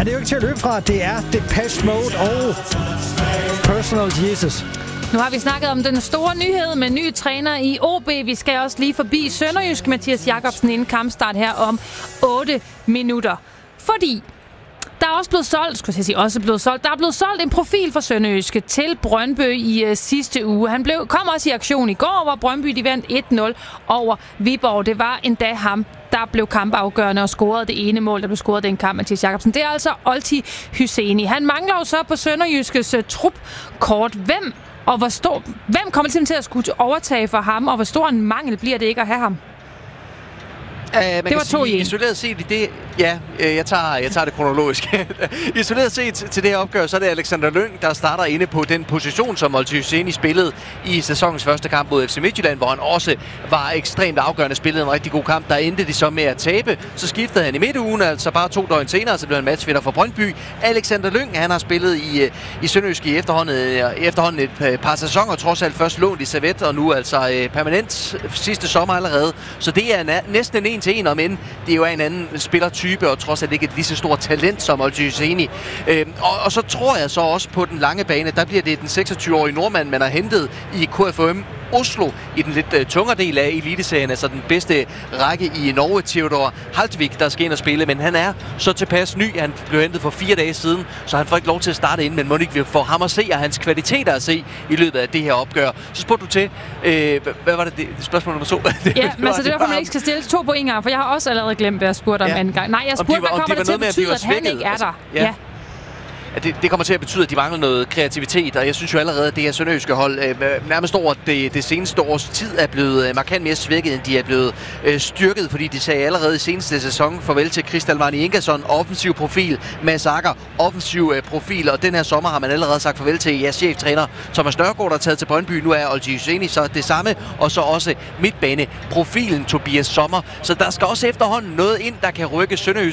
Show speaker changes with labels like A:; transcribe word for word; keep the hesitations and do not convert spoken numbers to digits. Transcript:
A: det er jo ikke til at løbe fra. Det er Depeche Mode og Personal Jesus.
B: Nu har vi snakket om den store nyhed med ny træner i O B. Vi skal også lige forbi Sønderjysk Mathias Jakobsen inden kampstart her om otte minutter. Fordi der er også blevet solgt, skulle jeg sige, også blevet solgt. Der er blevet solgt en profil for Sønderjyske til Brøndby i uh, sidste uge. Han blev, kom også i aktion i går, hvor Brøndby de vandt et nul over Viborg. Det var endda ham, der blev kampafgørende og scorede det ene mål, der blev scoret den kamp, Mathias Jakobsen. Det er altså Olti Hyseni. Han mangler jo så på Sønderjyskes uh, trupkort. Hvem og hvor stor, hvem kommer til at skulle overtage for ham, og hvor stor en mangel bliver det ikke at have ham?
C: Uh, man
B: det var to i
C: isoleret set i det, ja, jeg tager, jeg tager det kronologisk. Isoleret set til det her opgør, så er det Alexander Lyng, der starter inde på den position, som Olti Hyseni spillede i sæsonens første kamp mod F C Midtjylland, hvor han også var ekstremt afgørende, spillede en rigtig god kamp. Der endte de så med at tabe. Så skiftede han i midtugen, altså bare to døgn senere, så blev han matchvinder for Brøndby. Alexander Lyng, han har spillet i, i Sønderjysk i efterhånden, efterhånden et par sæsoner, trods alt først lånt i Servette, og nu altså permanent sidste sommer allerede. Så det er næsten en til en, om end det jo er en anden spillertype, og trods alt ikke et lige så stort talent som Olti Hyseni. Øhm, og, og så tror jeg så også på den lange bane, der bliver det den seksogtyve-årige nordmand, man har hentet i K F U M Oslo i den lidt uh, tungere del af eliteserien, altså den bedste række i Norge, Theodor Haltvik, der skal ind og spille, men han er så tilpas ny. Han blev hentet for fire dage siden, så han får ikke lov til at starte ind, men må ikke vi får ham at se, og hans kvaliteter at se i løbet af det her opgør. Så spurgte du til, øh, hvad var det, det spørgsmål nummer to?
B: Ja, men altså det er derfor, man ikke skal stille to på en gang, for jeg har også allerede glemt, hvad jeg spurgte om ja. anden gang. Nej, jeg spurgte, hvad kommer det til at betyde, at han ikke er der?
C: Ja. ja. Det, det kommer til at betyde, at de mangler noget kreativitet, og jeg synes jo allerede, at det her sønderjyske hold øh, nærmest over det, det seneste års tid er blevet øh, markant mere svækket, end de er blevet øh, styrket, fordi de sagde allerede i seneste sæson farvel til Kristalvani Ingersson, offensiv profil, Mads Akker, offensiv øh, profil, og den her sommer har man allerede sagt farvel til jeres cheftræner Thomas Nørgaard, der er taget til Brøndby. Nu er Olti Hyseni så det samme, og så også midtbane profilen Tobias Sommer. Så der skal også efterhånden noget ind, der kan rykke Sønderjysk